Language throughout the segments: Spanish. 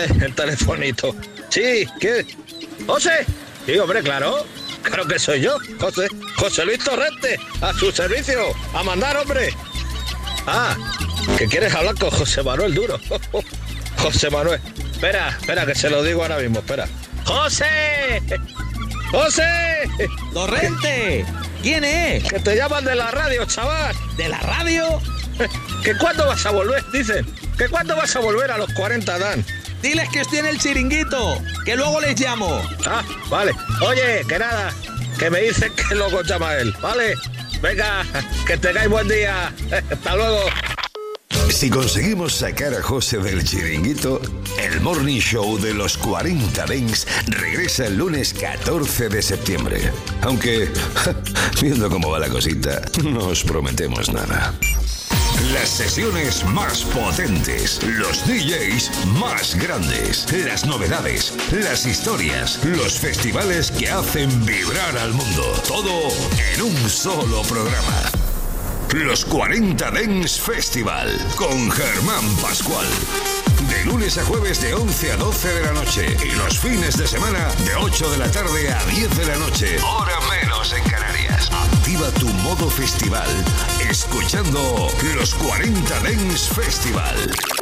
el telefonito. Sí, ¿qué? ¿José? Sí, hombre, claro. Claro que soy yo, José Luis Torrente, a su servicio, a mandar, hombre. Ah, que quieres hablar con José Manuel Duro. José Manuel. Espera, que se lo digo ahora mismo, espera. ¡José! ¡José! ¡Torrente! ¿Quién es? Que te llaman de la radio, chaval. ¿De la radio? ¿Que cuándo vas a volver? Dicen. ¿Que cuándo vas a volver a los 40, Dan? Diles que estoy en el chiringuito, que luego les llamo. Ah, vale. Oye, que nada, que me dicen que luego llama él, ¿vale? Venga, que tengáis buen día. Hasta luego. Si conseguimos sacar a José del chiringuito, el Morning Show de los 40 Dents regresa el lunes 14 de septiembre. Aunque, viendo cómo va la cosita, no os prometemos nada. Las sesiones más potentes, los DJs más grandes, las novedades, las historias, los festivales que hacen vibrar al mundo. Todo en un solo programa. Los 40 Dents Festival con Germán Pascual. De lunes a jueves de 11 a 12 de la noche y los fines de semana de 8 de la tarde a 10 de la noche. Hora menos en Canarias. Activa tu modo festival escuchando los 40 Dents Festival.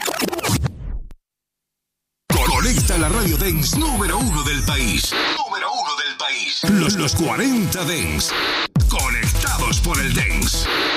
Conecta la radio Dents número 1 del país. Número 1 del país. Los 40 Dents. Conectados por el Dents.